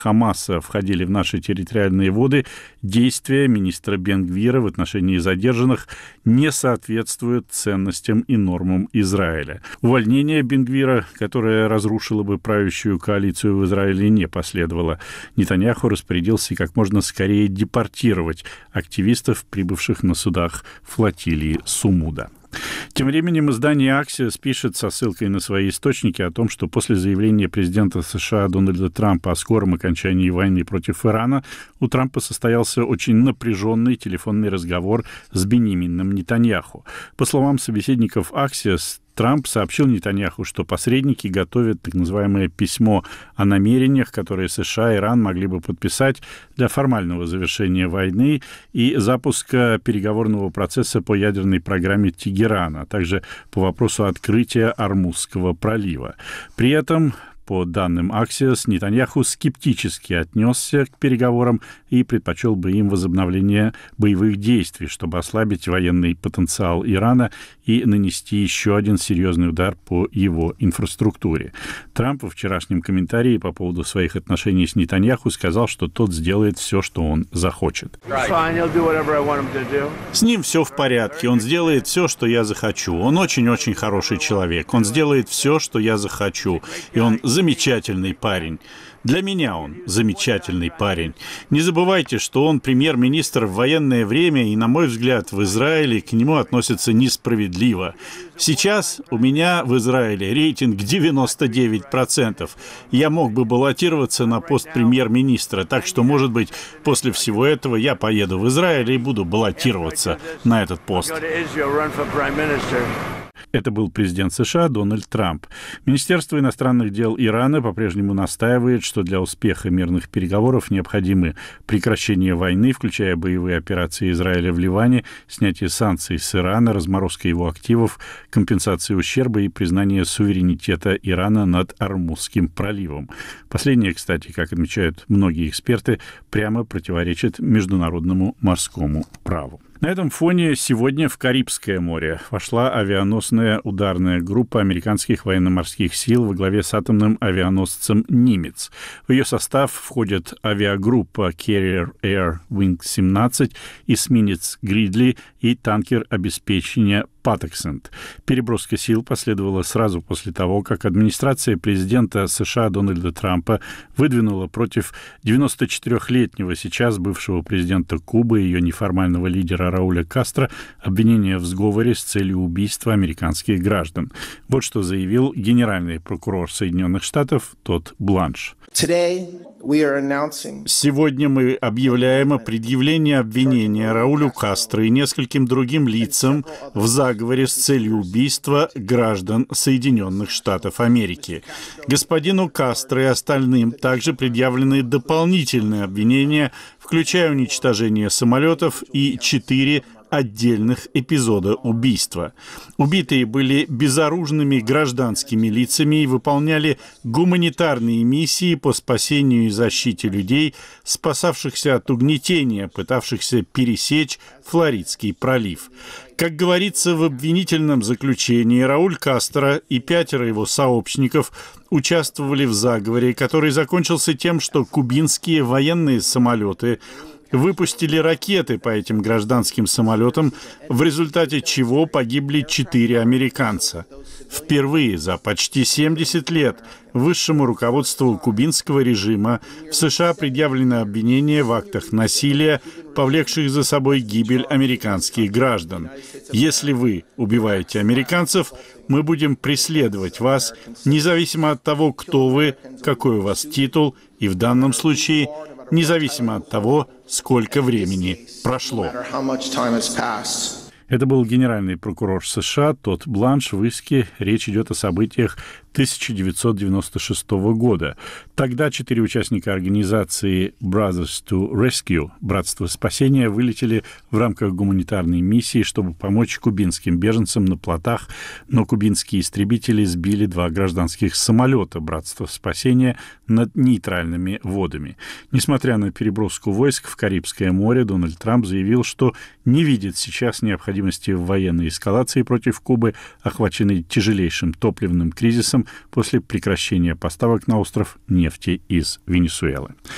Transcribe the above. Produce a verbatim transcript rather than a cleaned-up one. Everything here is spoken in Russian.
Хамаса входили в наши территориальные воды, действия министра Бен-Гвира в отношении задержанных не соответствуют ценностям и нормам Израиля. Увольнение Бен-Гвира, которое разрушило бы правящую коалицию в Израиле, не последовало. Нетаньяху распорядился как можно скорее депортировать активистов, прибывших на судах флотилии Сумуда. Тем временем издание «Аксиос» пишет со ссылкой на свои источники о том, что после заявления президента США Дональда Трампа о скором окончании войны против Ирана у Трампа состоялся очень напряженный телефонный разговор с Биньямином Нетаньяху. По словам собеседников «Аксиос», Трамп сообщил Нетаньяху, что посредники готовят так называемое письмо о намерениях, которые США и Иран могли бы подписать для формального завершения войны и запуска переговорного процесса по ядерной программе Тегерана, а также по вопросу открытия Ормузского пролива. При этом, по данным «Аксиос», Нетаньяху скептически отнесся к переговорам и предпочел бы им возобновление боевых действий, чтобы ослабить военный потенциал Ирана и нанести еще один серьезный удар по его инфраструктуре. Трамп во вчерашнем комментарии по поводу своих отношений с Нетаньяху сказал, что тот сделает все, что он захочет. С ним все в порядке, он сделает все, что я захочу. Он очень-очень хороший человек, он сделает все, что я захочу, и он замечательный парень. Для меня он замечательный парень. Не забывайте, что он премьер-министр в военное время, и, на мой взгляд, в Израиле к нему относятся несправедливо. Сейчас у меня в Израиле рейтинг девяносто девять процентов. Я мог бы баллотироваться на пост премьер-министра, так что, может быть, после всего этого я поеду в Израиль и буду баллотироваться на этот пост. Это был президент США Дональд Трамп. Министерство иностранных дел Ирана по-прежнему настаивает, что для успеха мирных переговоров необходимы прекращение войны, включая боевые операции Израиля в Ливане, снятие санкций с Ирана, разморозка его активов, компенсация ущерба и признание суверенитета Ирана над Ормузским проливом. Последнее, кстати, как отмечают многие эксперты, прямо противоречит международному морскому праву. На этом фоне сегодня в Карибское море вошла авианосная ударная группа американских военно-морских сил во главе с атомным авианосцем «Нимец». В ее состав входят авиагруппа Carrier Air Wing семнадцать, эсминец «Гридли» и танкер обеспечения «Паттерсент». Переброска сил последовала сразу после того, как администрация президента США Дональда Трампа выдвинула против девяносточетырёхлетнего сейчас бывшего президента Кубы и ее неформального лидера Рауля Кастро обвинение в сговоре с целью убийства американских граждан. Вот что заявил генеральный прокурор Соединенных Штатов Тодд Бланш. Сегодня мы объявляем о предъявлении обвинения Раулю Кастро и нескольким другим лицам в заговоре с целью убийства граждан Соединенных Штатов Америки. Господину Кастро и остальным также предъявлены дополнительные обвинения, включая уничтожение самолетов и четыре отдельных эпизода убийства. Убитые были безоружными гражданскими лицами и выполняли гуманитарные миссии по спасению и защите людей, спасавшихся от угнетения, пытавшихся пересечь Флоридский пролив. Как говорится в обвинительном заключении, Рауль Кастро и пятеро его сообщников участвовали в заговоре, который закончился тем, что кубинские военные самолеты выпустили ракеты по этим гражданским самолетам, в результате чего погибли четыре американца. Впервые за почти семьдесят лет высшему руководству кубинского режима в США предъявлено обвинение в актах насилия, повлекших за собой гибель американских граждан. Если вы убиваете американцев, мы будем преследовать вас, независимо от того, кто вы, какой у вас титул, и в данном случае независимо от того, сколько времени прошло. Это был генеральный прокурор США Тодд Бланш в иске. Речь идет о событиях тысяча девятьсот девяносто шестого года. Тогда четыре участника организации Brothers to Rescue, Братство спасения, вылетели в рамках гуманитарной миссии, чтобы помочь кубинским беженцам на плотах, но кубинские истребители сбили два гражданских самолета Братства спасения над нейтральными водами. Несмотря на переброску войск в Карибское море, Дональд Трамп заявил, что не видит сейчас необходимости в военной эскалации против Кубы, охваченной тяжелейшим топливным кризисом после прекращения поставок на остров нефти из Венесуэлы.